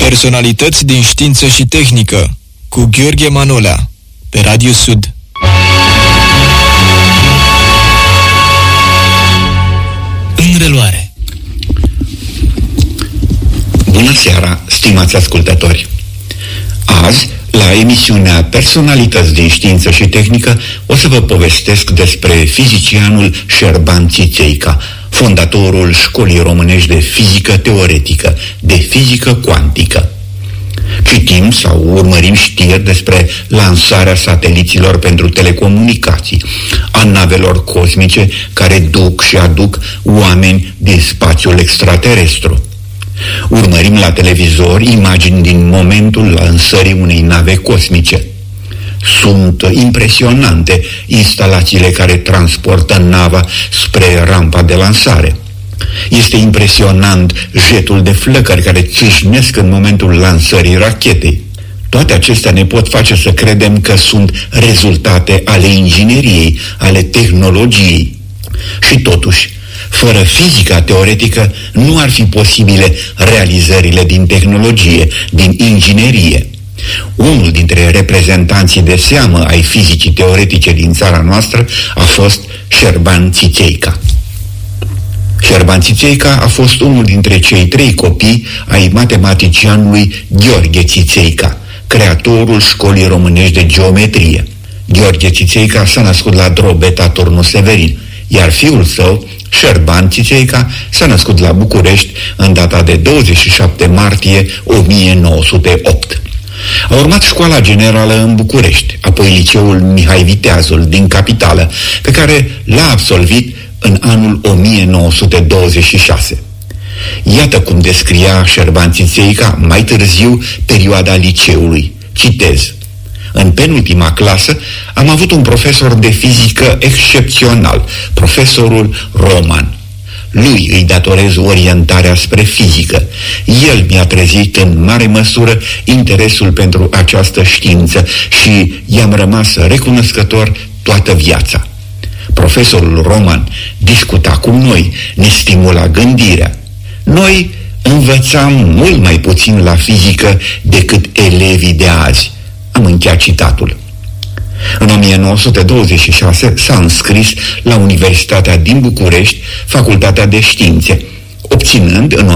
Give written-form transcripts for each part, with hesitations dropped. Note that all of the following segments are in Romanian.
Personalități din știință și tehnică cu Gheorghe Manolea pe Radio Sud. În reluare. Bună seara, stimați ascultători! Azi, la emisiunea Personalități din știință și tehnică, o să vă povestesc despre fizicianul Șerban Țițeica, fondatorul Școlii Românești de Fizică Teoretică, de Fizică Cuantică. Citim sau urmărim știri despre lansarea sateliților pentru telecomunicații, a navelor cosmice care duc și aduc oameni din spațiul extraterestru. Urmărim la televizor imagini din momentul lansării unei nave cosmice. Sunt impresionante instalațiile care transportă nava spre rampa de lansare. Este impresionant jetul de flăcări care țâșnesc în momentul lansării rachetei. Toate acestea ne pot face să credem că sunt rezultate ale ingineriei, ale tehnologiei. Și totuși, fără fizica teoretică nu ar fi posibile realizările din tehnologie, din inginerie. Unul dintre reprezentanții de seamă ai fizicii teoretice din țara noastră a fost Șerban Țițeica. Șerban Țițeica a fost unul dintre cei 3 copii ai matematicianului Gheorghe Țițeica, creatorul Școlii Românești de Geometrie. Gheorghe Țițeica s-a născut la Drobeta, Turnul Severin, iar fiul său, Șerban Țițeica, s-a născut la București în data de 27 martie 1908. A urmat școala generală în București, apoi liceul Mihai Viteazul din capitală, pe care l-a absolvit în anul 1926. Iată cum descria Șerban Țițeica mai târziu perioada liceului. Citez: în penultima clasă am avut un profesor de fizică excepțional, profesorul Roman. Lui îi datorez orientarea spre fizică. El mi-a trezit în mare măsură interesul pentru această știință și i-am rămas recunoscător toată viața. Profesorul Roman discuta cu noi, ne stimula gândirea. Noi învățam mult mai puțin la fizică decât elevii de azi. Am încheiat citatul. În 1926 s-a înscris la Universitatea din București, Facultatea de Științe, obținând în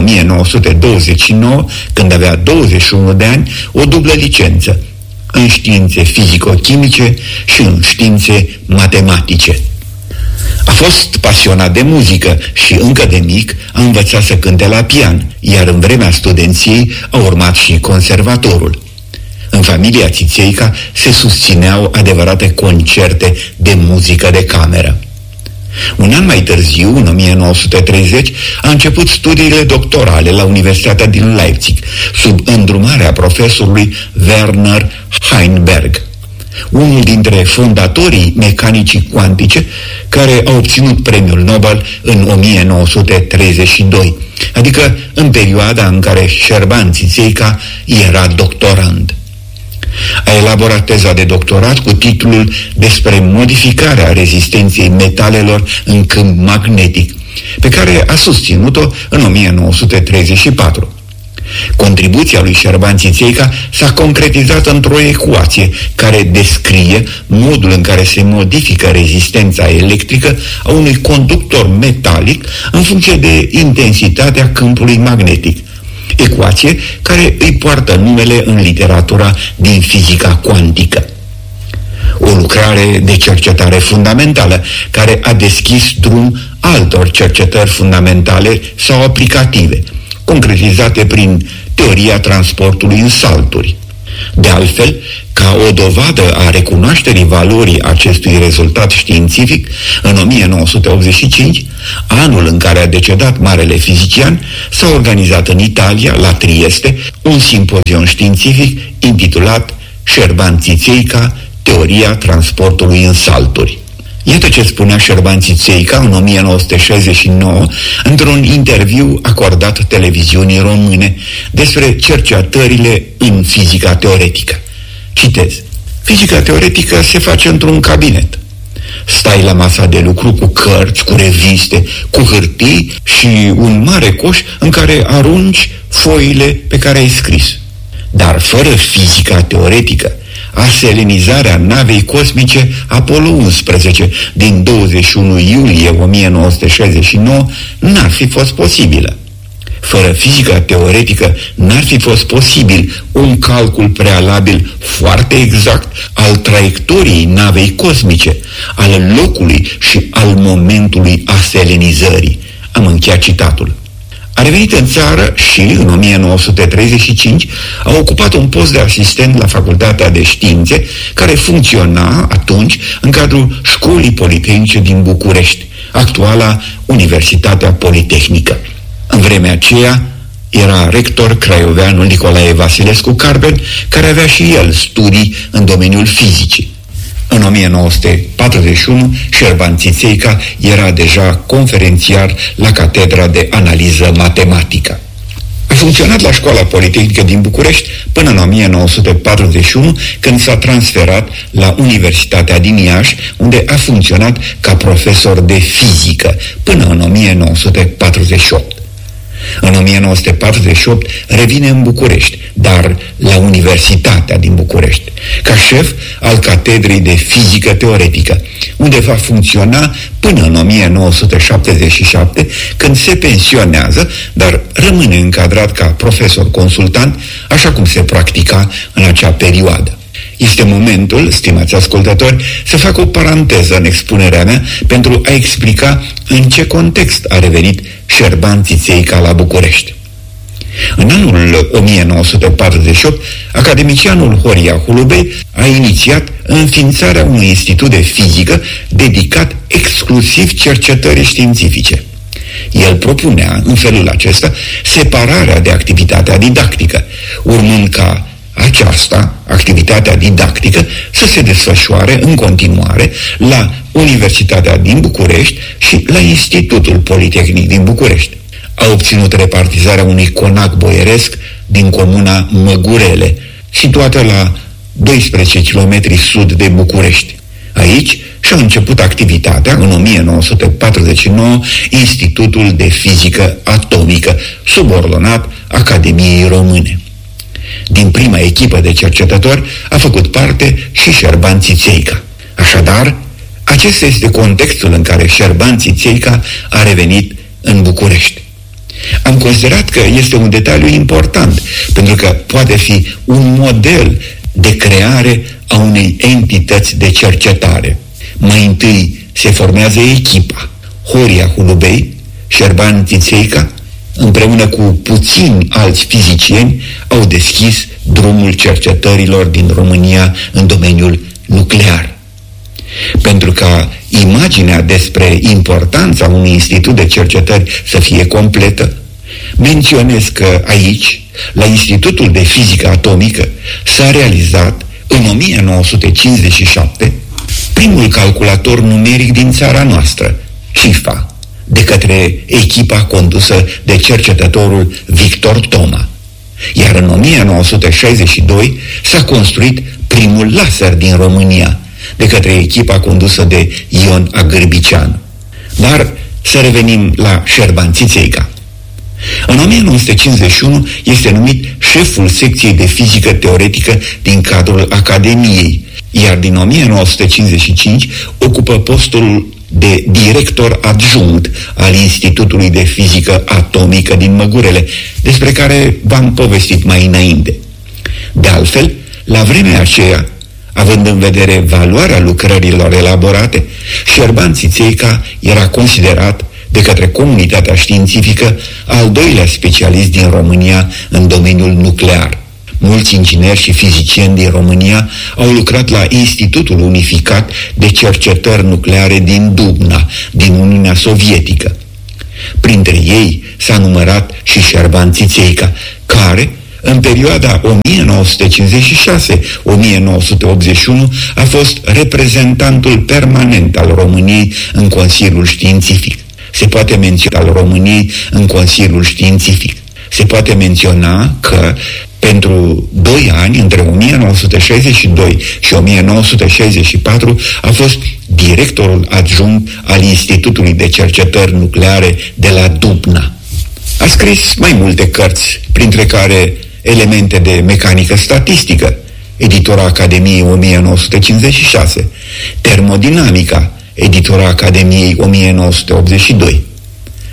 1929, când avea 21 de ani, o dublă licență în științe fizico-chimice și în științe matematice. A fost pasionat de muzică și încă de mic a învățat să cânte la pian, iar în vremea studenției a urmat și conservatorul. În familia Țițeica se susțineau adevărate concerte de muzică de cameră. Un an mai târziu, în 1930, a început studiile doctorale la Universitatea din Leipzig, sub îndrumarea profesorului Werner Heisenberg, unul dintre fondatorii mecanicii cuantice, care a obținut premiul Nobel în 1932, adică în perioada în care Șerban Țițeica era doctorand. A elaborat teza de doctorat cu titlul despre modificarea rezistenței metalelor în câmp magnetic, pe care a susținut-o în 1934. Contribuția lui Șerban Țițeica s-a concretizat într-o ecuație care descrie modul în care se modifică rezistența electrică a unui conductor metalic în funcție de intensitatea câmpului magnetic. Ecuație care îi poartă numele în literatura din fizica cuantică. O lucrare de cercetare fundamentală care a deschis drum altor cercetări fundamentale sau aplicative, concretizate prin teoria transportului în salturi. De altfel, ca o dovadă a recunoașterii valorii acestui rezultat științific, în 1985, anul în care a decedat marele fizician, s-a organizat în Italia, la Trieste, un simpozion științific intitulat Șerban Țițeica, teoria transportului în salturi. Iată ce spunea Șerban Țițeica în 1969 într-un interviu acordat televiziunii române despre cercetările în fizica teoretică. Citez: fizica teoretică se face într-un cabinet. Stai la masa de lucru cu cărți, cu reviste, cu hârtii și un mare coș în care arunci foile pe care ai scris. Dar fără fizica teoretică, aselenizarea navei cosmice Apollo 11 din 21 iulie 1969 n-ar fi fost posibilă. Fără fizica teoretică n-ar fi fost posibil un calcul prealabil foarte exact al traiectoriei navei cosmice, al locului și al momentului aselenizării. Am încheiat citatul. A revenit în țară și, în 1935, a ocupat un post de asistent la Facultatea de Științe, care funcționa atunci în cadrul Școlii Politehnice din București, actuala Universitatea Politehnică. În vremea aceea era rector craioveanul Nicolae Vasilescu Carben, care avea și el studii în domeniul fizicii. În 1941, Șerban Țițeica era deja conferențiar la Catedra de Analiză Matematică. A funcționat la Școala Politehnică din București până în 1941, când s-a transferat la Universitatea din Iași, unde a funcționat ca profesor de fizică până în 1948. În 1948 revine în București, dar la Universitatea din București, ca șef al Catedrei de Fizică Teoretică, unde va funcționa până în 1977, când se pensionează, dar rămâne încadrat ca profesor consultant, așa cum se practica în acea perioadă. Este momentul, stimați ascultători, să fac o paranteză în expunerea mea pentru a explica în ce context a revenit Șerban Țițeica la București. În anul 1948, academicianul Horia Hulubei a inițiat înființarea unui institut de fizică dedicat exclusiv cercetării științifice. El propunea, în felul acesta, separarea de activitatea didactică, urmând ca aceasta, activitatea didactică, să se desfășoare în continuare la Universitatea din București și la Institutul Politehnic din București. A obținut repartizarea unui conac boieresc din comuna Măgurele, situată la 12 km sud de București. Aici și-a început activitatea, în 1949, Institutul de Fizică Atomică, subordonat Academiei Române. Din prima echipă de cercetători a făcut parte și Șerban Țițeica. Așadar, acesta este contextul în care Șerban Țițeica a revenit în București. Am considerat că este un detaliu important, pentru că poate fi un model de creare a unei entități de cercetare. Mai întâi se formează echipa. Horia Hulubei, Șerban Țițeica, împreună cu puțini alți fizicieni, au deschis drumul cercetărilor din România în domeniul nuclear. Pentru ca imaginea despre importanța unui institut de cercetări să fie completă, menționez că aici, la Institutul de Fizică Atomică, s-a realizat în 1957 primul calculator numeric din țara noastră, CIFA, de către echipa condusă de cercetătorul Victor Toma. Iar în 1962 s-a construit primul laser din România, de către echipa condusă de Ion Agârbiceanu. Dar să revenim la Șerban Țițeica. În 1951 este numit șeful secției de fizică teoretică din cadrul Academiei, iar din 1955 ocupă postul de director adjunct al Institutului de Fizică Atomică din Măgurele, despre care v-am povestit mai înainte. De altfel, la vremea aceea, având în vedere valoarea lucrărilor elaborate, Șerban Țițeica era considerat de către comunitatea științifică al doilea specialist din România în domeniul nuclear. Mulți ingineri și fizicieni din România au lucrat la Institutul Unificat de Cercetări Nucleare din Dubna, din Uniunea Sovietică. Printre ei s-a numărat și Șerban Țițeica, care, în perioada 1956-1981, a fost reprezentantul permanent al României în Consiliul Științific. Se poate menționa al României în Consiliul Științific. Se poate menționa că pentru 2 ani, între 1962 și 1964, a fost directorul adjunct al Institutului de Cercetări Nucleare de la Dubna. A scris mai multe cărți, printre care Elemente de mecanică statistică, editura Academiei 1956, Termodinamica, editura Academiei 1982.